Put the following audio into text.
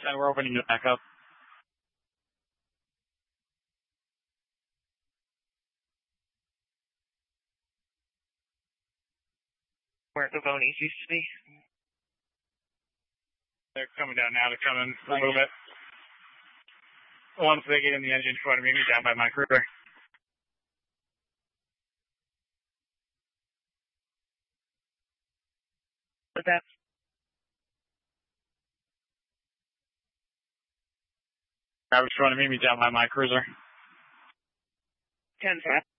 And we're opening it back up. Where the Vonies used to be. They're coming down now. They're coming a little bit. Once they get in the engine, try to meet me down by my cruiser. But that's I was trying to meet me down by my cruiser. 10-4.